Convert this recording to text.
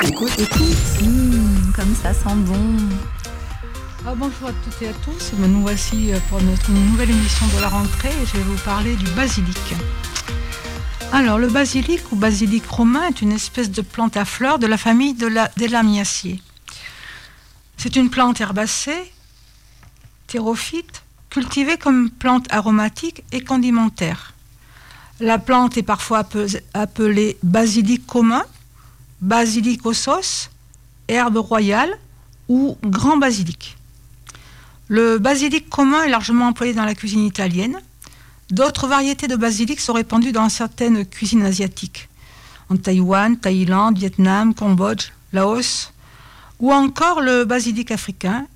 Écoute, écoute. Comme ça sent bon. Bonjour à toutes et à tous. Nous voici pour notre nouvelle émission de la rentrée et je vais vous parler du basilic. Alors, le basilic ou basilic romain est une espèce de plante à fleurs de la famille des lamiaceae. C'est une plante herbacée, thérophyte, cultivée comme plante aromatique et condimentaire. La plante est parfois appelée basilic commun, basilic aux sauces, herbe royale ou grand basilic. Le basilic commun est largement employé dans la cuisine italienne. D'autres variétés de basilic sont répandues dans certaines cuisines asiatiques, en Taïwan, Thaïlande, Vietnam, Cambodge, Laos, ou encore le basilic africain